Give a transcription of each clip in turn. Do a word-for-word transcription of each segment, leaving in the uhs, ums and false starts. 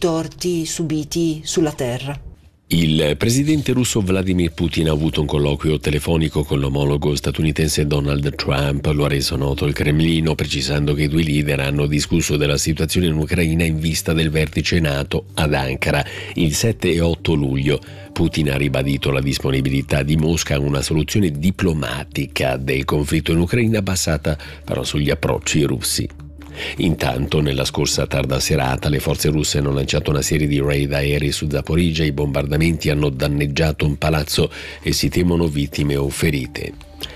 torti subiti sulla terra. Il presidente russo Vladimir Putin ha avuto un colloquio telefonico con l'omologo statunitense Donald Trump. Lo ha reso noto il Cremlino, precisando che i due leader hanno discusso della situazione in Ucraina in vista del vertice NATO ad Ankara il sette e otto luglio. Putin ha ribadito la disponibilità di Mosca a una soluzione diplomatica del conflitto in Ucraina basata però sugli approcci russi. Intanto, nella scorsa tarda serata, le forze russe hanno lanciato una serie di raid aerei su Zaporizhzhia. I bombardamenti hanno danneggiato un palazzo e si temono vittime o ferite.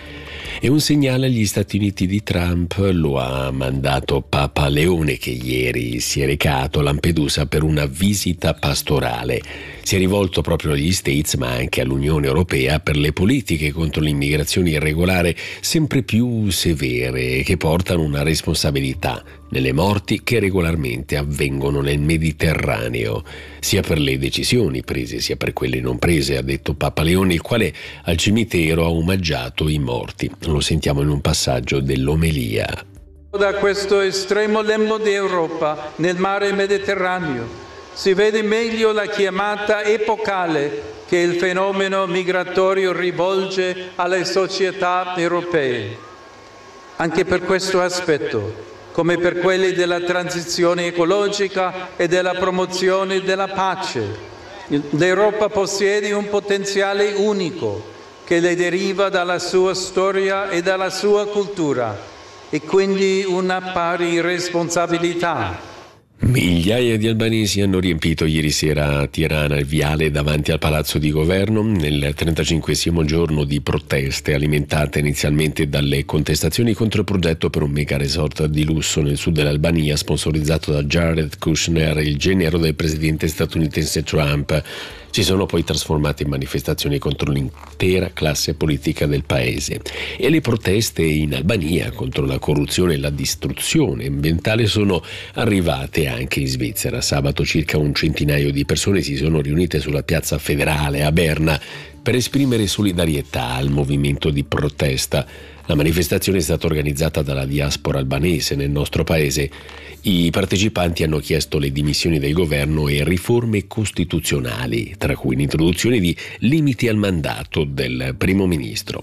E un segnale agli Stati Uniti di Trump lo ha mandato Papa Leone, che ieri si è recato a Lampedusa per una visita pastorale. Si è rivolto proprio agli States, ma anche all'Unione Europea, per le politiche contro l'immigrazione irregolare sempre più severe, che portano una responsabilità nelle morti che regolarmente avvengono nel Mediterraneo, sia per le decisioni prese sia per quelle non prese, ha detto Papa Leone, il quale al cimitero ha omaggiato i morti. Lo sentiamo in un passaggio dell'omelia. Da questo estremo lembo d'Europa, nel mare Mediterraneo, si vede meglio la chiamata epocale che il fenomeno migratorio rivolge alle società europee. Anche per questo aspetto, come per quelli della transizione ecologica e della promozione della pace, l'Europa possiede un potenziale unico che le deriva dalla sua storia e dalla sua cultura, e quindi una pari responsabilità. Migliaia di albanesi hanno riempito ieri sera a Tirana il viale davanti al palazzo di governo nel trentacinquesimo giorno di proteste alimentate inizialmente dalle contestazioni contro il progetto per un mega resort di lusso nel sud dell'Albania sponsorizzato da Jared Kushner, il genero del presidente statunitense Trump. Si sono poi trasformate in manifestazioni contro l'intera classe politica del paese, e le proteste in Albania contro la corruzione e la distruzione ambientale sono arrivate anche in Svizzera. Sabato circa un centinaio di persone si sono riunite sulla piazza Federale a Berna per esprimere solidarietà al movimento di protesta. La manifestazione è stata organizzata dalla diaspora albanese nel nostro paese. I partecipanti hanno chiesto le dimissioni del governo e riforme costituzionali, tra cui l'introduzione di limiti al mandato del primo ministro.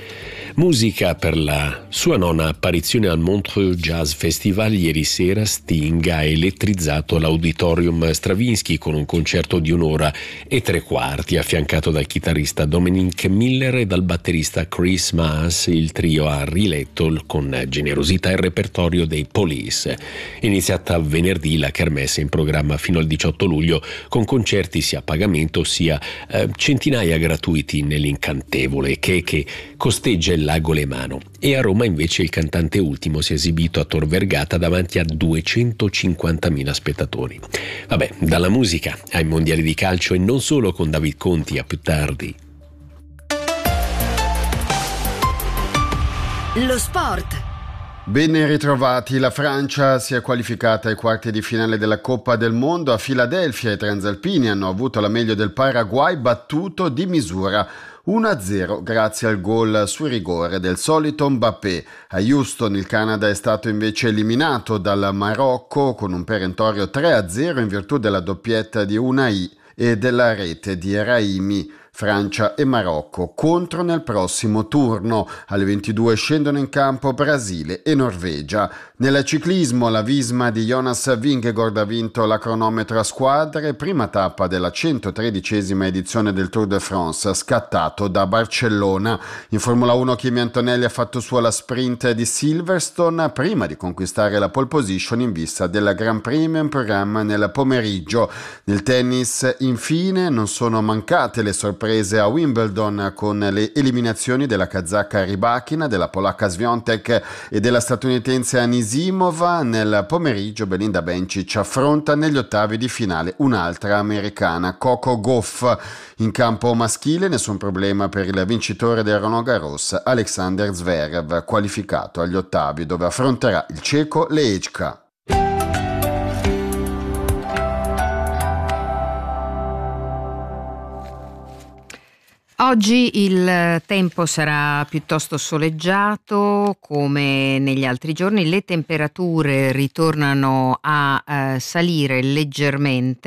Musica per la sua nona apparizione al Montreux Jazz Festival. Ieri sera Sting ha elettrizzato l'Auditorium Stravinsky con un concerto di un'ora e tre quarti, affiancato dal chitarrista Dominic Miller e dal batterista Chris Maas. Il trio ha riletto con generosità il repertorio dei Police. Iniziata venerdì, la kermesse in programma fino al diciotto luglio con concerti sia a pagamento sia eh, centinaia gratuiti nell'incantevole che, che costeggia il Lago Lemano. E a Roma invece il cantante Ultimo si è esibito a Tor Vergata davanti a duecentocinquantamila spettatori. Vabbè, dalla musica ai mondiali di calcio e non solo, con David Conti. A più tardi. Lo sport. Ben ritrovati, la Francia si è qualificata ai quarti di finale della Coppa del Mondo. A Filadelfia i transalpini hanno avuto la meglio del Paraguay, battuto di misura uno a zero grazie al gol su rigore del solito Mbappé. A Houston il Canada è stato invece eliminato dal Marocco con un perentorio tre a zero in virtù della doppietta di Unai e della rete di Raimi. Francia e Marocco contro nel prossimo turno. Alle ventidue scendono in campo Brasile e Norvegia. Nel ciclismo la Visma di Jonas Vingegaard ha vinto la cronometro a squadre, prima tappa della centotredicesima edizione del Tour de France, scattato da Barcellona. In Formula uno Kimi Antonelli ha fatto sua la sprint di Silverstone prima di conquistare la pole position in vista del Gran Premio in programma nel pomeriggio. Nel tennis infine non sono mancate le sorprese a Wimbledon con le eliminazioni della kazaka Rybakina, della polacca Swiatek e della statunitense Anisimova. Nel pomeriggio Belinda Bencic affronta negli ottavi di finale un'altra americana, Coco Gauff. In campo maschile nessun problema per il vincitore del Roland Garros, Alexander Zverev, qualificato agli ottavi dove affronterà il ceco Lejčka. Oggi il tempo sarà piuttosto soleggiato come negli altri giorni, le temperature ritornano a eh, salire leggermente.